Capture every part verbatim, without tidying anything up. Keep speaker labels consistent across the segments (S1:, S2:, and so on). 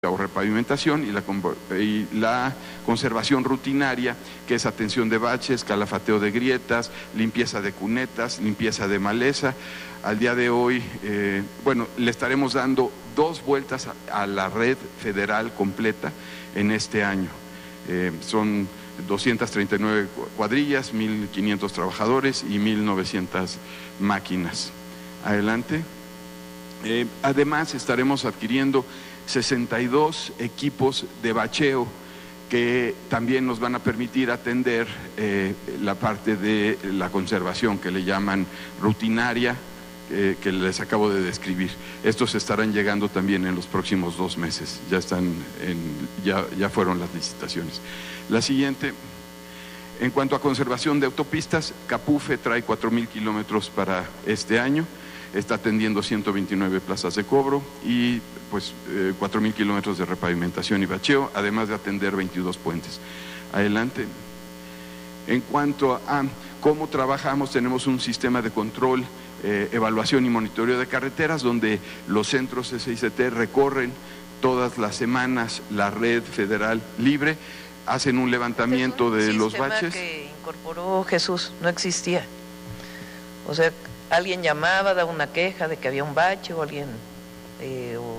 S1: o repavimentación y la, y la conservación rutinaria, que es atención de baches, calafateo de grietas, limpieza de cunetas, limpieza de maleza. Al día de hoy, eh, bueno, le estaremos dando dos vueltas a, a la red federal completa en este año. Eh, son doscientas treinta y nueve cuadrillas, mil quinientos trabajadores y mil novecientas máquinas. Adelante. Eh, además, estaremos adquiriendo sesenta y dos equipos de bacheo que también nos van a permitir atender eh, la parte de la conservación que le llaman rutinaria, eh, que les acabo de describir. Estos estarán llegando también en los próximos dos meses, ya están en, ya, ya fueron las licitaciones. La siguiente, en cuanto a conservación de autopistas, Capufe trae cuatro mil kilómetros para este año. Está atendiendo ciento veintinueve plazas de cobro y pues eh, cuatro mil kilómetros de repavimentación y bacheo, además de atender veintidós puentes. Adelante. En cuanto a cómo trabajamos, tenemos un sistema de control, eh, evaluación y monitoreo de carreteras, donde los centros S I C T recorren todas las semanas la red federal libre, hacen un levantamiento de los baches.
S2: El sistema que incorporó Jesús no existía. O sea, alguien llamaba, daba una queja de que había un bache o alguien, eh, o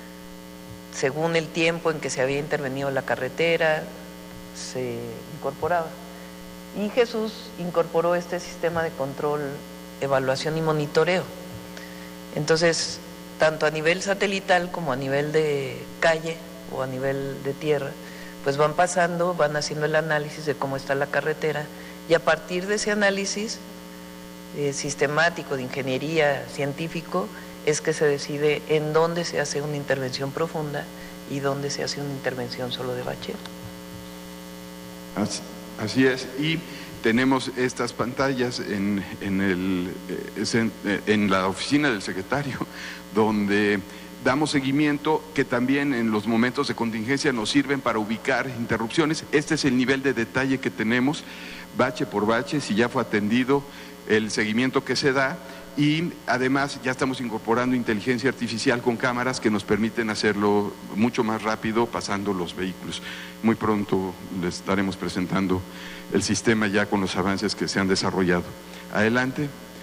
S2: según el tiempo en que se había intervenido la carretera, se incorporaba. Y Jesús incorporó este sistema de control, evaluación y monitoreo. Entonces, tanto a nivel satelital como a nivel de calle o a nivel de tierra, pues van pasando, van haciendo el análisis de cómo está la carretera y a partir de ese análisis Eh, sistemático, de ingeniería, científico, es que se decide en dónde se hace una intervención profunda y dónde se hace una intervención solo de bacheo.
S1: Así, así es, y tenemos estas pantallas en, en, el, en la oficina del secretario, donde damos seguimiento, que también en los momentos de contingencia nos sirven para ubicar interrupciones. Este es el nivel de detalle que tenemos, bache por bache, si ya fue atendido, el seguimiento que se da, y además ya estamos incorporando inteligencia artificial con cámaras que nos permiten hacerlo mucho más rápido pasando los vehículos. Muy pronto les estaremos presentando el sistema ya con los avances que se han desarrollado. Adelante.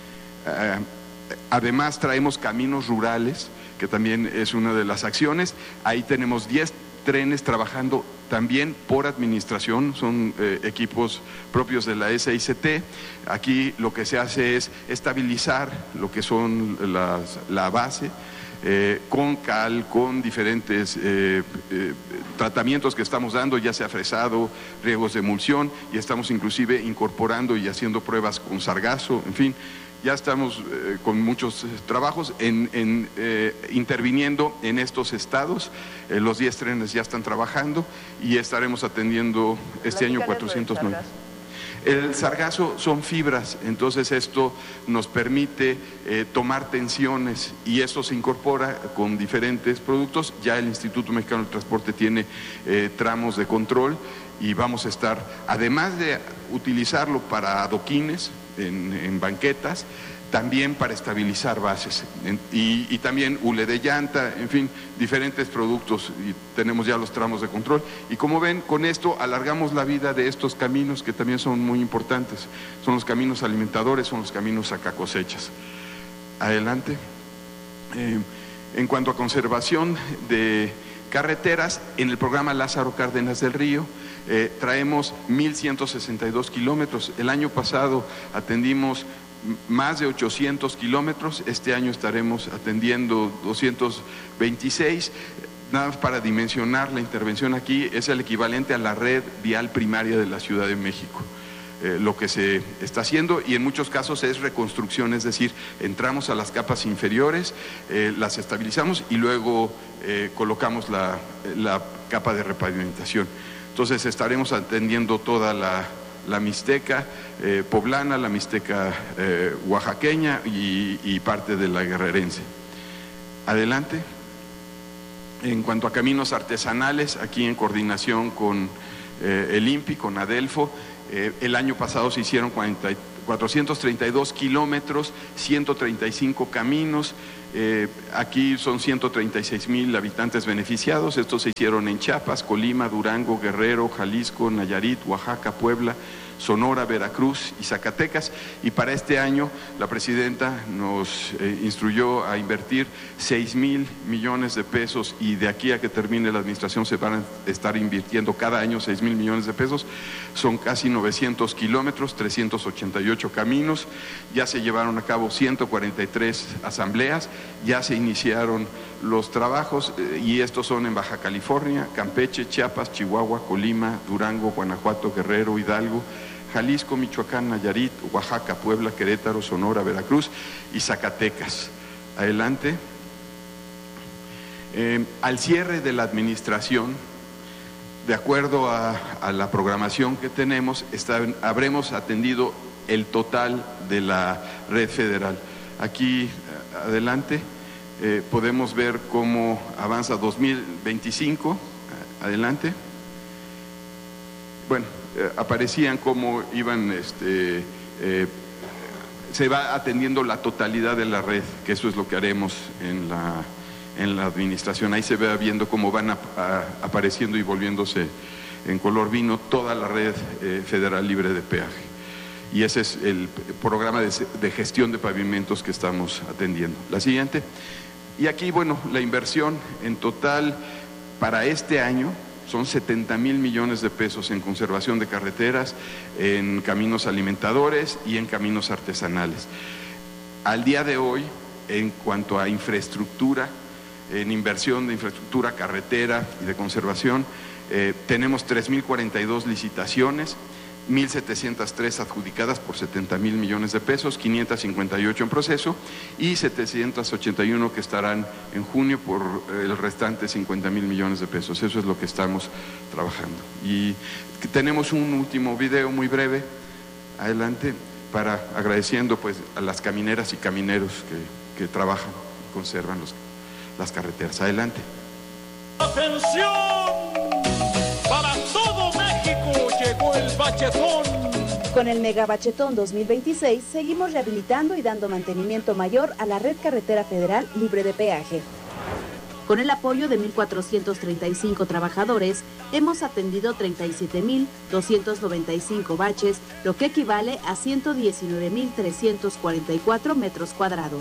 S1: Uh, además traemos caminos rurales, que también es una de las acciones. Ahí tenemos diez trenes trabajando también por administración, son eh, equipos propios de la S I C T. Aquí lo que se hace es estabilizar lo que son las, la base, eh, con cal, con diferentes eh, eh, tratamientos que estamos dando, ya sea fresado, riegos de emulsión, y estamos inclusive incorporando y haciendo pruebas con sargazo, en fin. Ya estamos eh, con muchos eh, trabajos en, en eh, interviniendo en estos estados. Eh, los diez trenes ya están trabajando y estaremos atendiendo este año cuatrocientos nueve. El sargazo son fibras, entonces esto nos permite eh, tomar tensiones y eso se incorpora con diferentes productos. Ya el Instituto Mexicano del Transporte tiene eh, tramos de control y vamos a estar, además de utilizarlo para adoquines, En, en banquetas, también para estabilizar bases en, y, y también hule de llanta, en fin, diferentes productos, y tenemos ya los tramos de control. Y como ven, con esto alargamos la vida de estos caminos que también son muy importantes. Son los caminos alimentadores, son los caminos sacacosechas. Adelante. Eh, en cuanto a conservación de carreteras, en el programa Lázaro Cárdenas del Río, Eh, traemos mil ciento sesenta y dos kilómetros. El año pasado atendimos más de ochocientos kilómetros, este año estaremos atendiendo doscientos veintiséis. Nada más para dimensionar la intervención aquí, es el equivalente a la red vial primaria de la Ciudad de México. Eh, lo que se está haciendo, y en muchos casos es reconstrucción, es decir, entramos a las capas inferiores, eh, las estabilizamos y luego eh, colocamos la, la capa de repavimentación. Entonces estaremos atendiendo toda la, la Mixteca eh, poblana, la Mixteca eh, oaxaqueña y, y parte de la guerrerense. Adelante. En cuanto a caminos artesanales, aquí en coordinación con eh, el I N P I, con Adelfo, eh, el año pasado se hicieron cuatrocientos treinta y dos kilómetros, ciento treinta y cinco caminos, Eh, aquí son ciento treinta y seis mil habitantes beneficiados. Estos se hicieron en Chiapas, Colima, Durango, Guerrero, Jalisco, Nayarit, Oaxaca, Puebla, Sonora, Veracruz y Zacatecas. Y para este año la presidenta nos eh, instruyó a invertir seis mil millones de pesos, y de aquí a que termine la administración se van a estar invirtiendo cada año seis mil millones de pesos. Son casi novecientos kilómetros, trescientos ochenta y ocho caminos. Ya se llevaron a cabo ciento cuarenta y tres asambleas, ya se iniciaron los trabajos eh, y estos son en Baja California, Campeche, Chiapas, Chihuahua, Colima, Durango, Guanajuato, Guerrero, Hidalgo, Jalisco, Michoacán, Nayarit, Oaxaca, Puebla, Querétaro, Sonora, Veracruz y Zacatecas. Adelante. Eh, al cierre de la administración, de acuerdo a, a la programación que tenemos, está, habremos atendido el total de la red federal. Aquí, adelante, eh, podemos ver cómo avanza dos mil veinticinco. Adelante. Bueno, eh, aparecían cómo iban, este, eh, se va atendiendo la totalidad de la red, que eso es lo que haremos en la, en la administración. Ahí se va viendo cómo van a, a, apareciendo y volviéndose en color vino toda la red eh, federal libre de peaje. Y ese es el programa de, de gestión de pavimentos que estamos atendiendo. La siguiente. Y aquí, bueno, la inversión en total para este año son setenta mil millones de pesos en conservación de carreteras, en caminos alimentadores y en caminos artesanales. Al día de hoy, en cuanto a infraestructura, en inversión de infraestructura carretera y de conservación, eh, tenemos tres mil cuarenta y dos licitaciones, mil setecientas tres adjudicadas por setenta mil millones de pesos, quinientas cincuenta y ocho en proceso y setecientas ochenta y uno que estarán en junio por el restante cincuenta mil millones de pesos. Eso es lo que estamos trabajando. Y tenemos un último video muy breve, adelante, para agradeciendo pues a las camineras y camineros que, que trabajan y conservan los, las carreteras. Adelante.
S3: ¡Atención! Para todo México llegó el bachetón.
S4: Con el Mega Bachetón dos mil veintiséis seguimos rehabilitando y dando mantenimiento mayor a la red carretera federal libre de peaje. Con el apoyo de mil cuatrocientos treinta y cinco trabajadores, hemos atendido treinta y siete mil doscientos noventa y cinco baches, lo que equivale a ciento diecinueve mil trescientos cuarenta y cuatro metros cuadrados.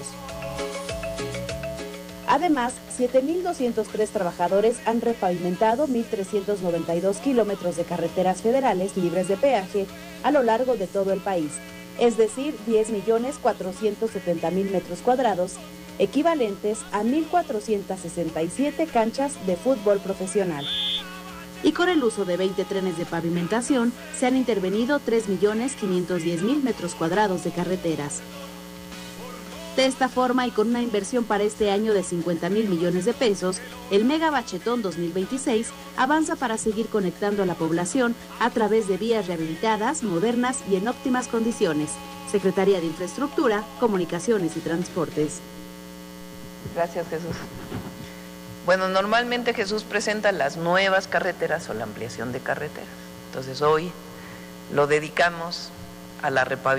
S4: Además, siete mil doscientos tres trabajadores han repavimentado mil trescientos noventa y dos kilómetros de carreteras federales libres de peaje a lo largo de todo el país, es decir, diez millones cuatrocientos setenta mil metros cuadrados, equivalentes a mil cuatrocientas sesenta y siete canchas de fútbol profesional. Y con el uso de veinte trenes de pavimentación, se han intervenido tres millones quinientos diez mil metros cuadrados de carreteras. De esta forma y con una inversión para este año de cincuenta mil millones de pesos, el Mega Bachetón dos mil veintiséis avanza para seguir conectando a la población a través de vías rehabilitadas, modernas y en óptimas condiciones. Secretaría de Infraestructura, Comunicaciones y Transportes.
S2: Gracias, Jesús. Bueno, normalmente Jesús presenta las nuevas carreteras o la ampliación de carreteras. Entonces hoy lo dedicamos a la repavimentación